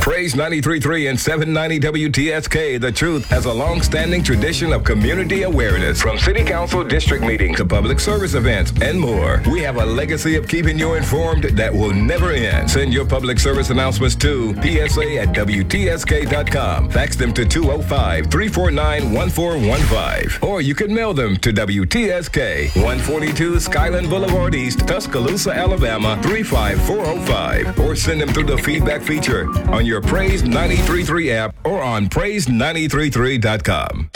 Praise 93.3 and 790 WTSK, The Truth, has a long-standing tradition of community awareness. From city council district meetings to public service events and more, we have a legacy of keeping you informed that will never end. Send your public service announcements to psa@wtsk.com. Fax them to 205-349-1415. Or you can mail them to WTSK, 142 Skyland Boulevard East, Tuscaloosa, Alabama, 35405. Or send them through the feedback feature on your Praise 93.3 app or on praise933.com.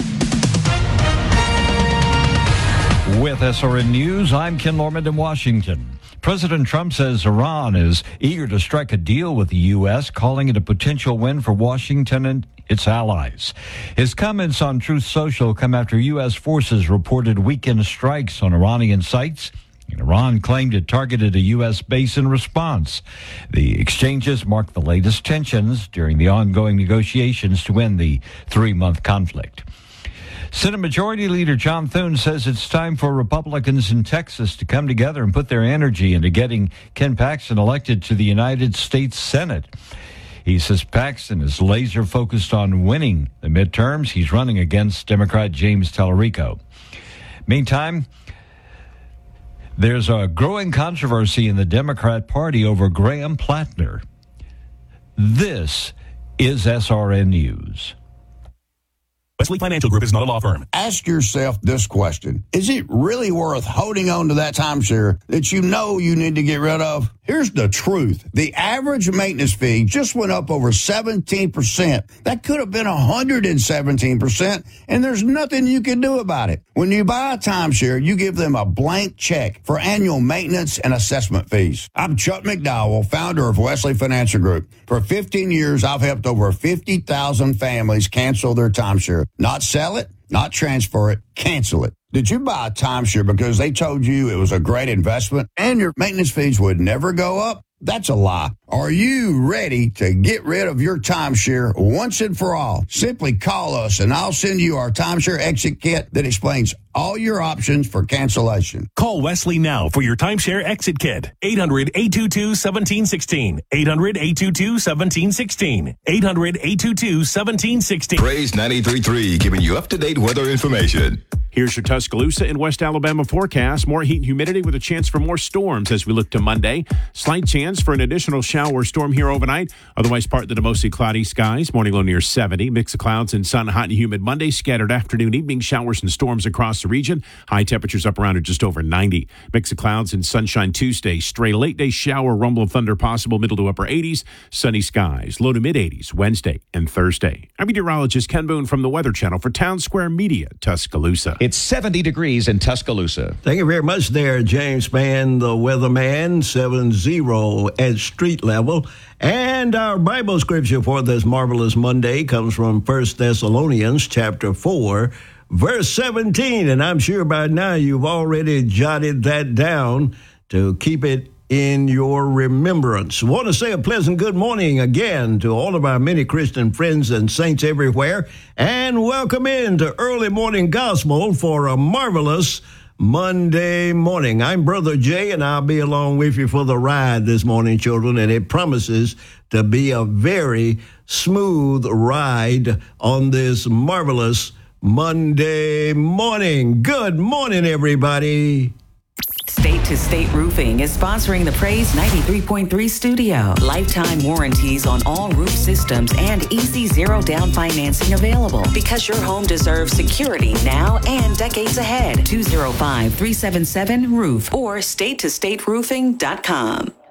With SRN News, I'm Ken Lorman in Washington. President Trump says Iran is eager to strike a deal with the U.S., calling it a potential win for Washington and its allies. His comments on Truth Social come after U.S. forces reported weekend strikes on Iranian sites. Iran claimed it targeted a U.S. base in response. The exchanges mark the latest tensions during the ongoing negotiations to end the 3-month conflict. Senate Majority Leader John Thune says it's time for Republicans in Texas to come together and put their energy into getting Ken Paxton elected to the United States Senate. He says Paxton is laser focused on winning the midterms. He's running against Democrat James Tallarico. Meantime, there's a growing controversy in the Democrat Party over Graham Plattner. This is SRN News. Wesley Financial Group is not a law firm. Ask yourself this question. Is it really worth holding on to that timeshare that you know you need to get rid of? Here's the truth. The average maintenance fee just went up over 17%. That could have been 117%, and there's nothing you can do about it. When you buy a timeshare, you give them a blank check for annual maintenance and assessment fees. I'm Chuck McDowell, founder of Wesley Financial Group. For 15 years, I've helped over 50,000 families cancel their timeshare. Not sell it, not transfer it, cancel it. Did you buy a timeshare because they told you it was a great investment and your maintenance fees would never go up? That's a lie. Are you ready to get rid of your timeshare once and for all? Simply call us and I'll send you our timeshare exit kit that explains all your options for cancellation. Call Wesley now for your timeshare exit kit. 800-822-1716. 800-822-1716. 800-822-1716. Praise 93.3, giving you up-to-date weather information. Here's your Tuscaloosa and West Alabama forecast. More heat and humidity with a chance for more storms as we look to Monday. Slight chance for an additional shower or storm here overnight. Otherwise, partly to mostly cloudy skies. Morning low near 70. Mix of clouds and sun, hot and humid Monday. Scattered afternoon, evening showers and storms across the region. High temperatures up around just over 90. Mix of clouds and sunshine Tuesday. Stray late day shower, rumble of thunder possible. Middle to upper 80s. Sunny skies. Low to mid 80s Wednesday and Thursday. I'm meteorologist Ken Boone from the Weather Channel for Town Square Media, Tuscaloosa. It's 70 degrees in Tuscaloosa. Thank you very much there, James Spann, the weatherman, 7-0 at street level. And our Bible scripture for this marvelous Monday comes from 1 Thessalonians chapter 4, verse 17. And I'm sure by now you've already jotted that down to keep it in your remembrance. I want to say a pleasant good morning again to all of our many Christian friends and saints everywhere, and welcome into Early Morning Gospel for a marvelous Monday morning. I'm Brother Jay, and I'll be along with you for the ride this morning, children, and it promises to be a very smooth ride on this marvelous Monday morning. Good morning, everybody. State to State Roofing is sponsoring the Praise 93.3 studio. Lifetime warranties on all roof systems and easy zero down financing available because your home deserves security now and decades ahead. 205-377-ROOF or statetostateroofing.com.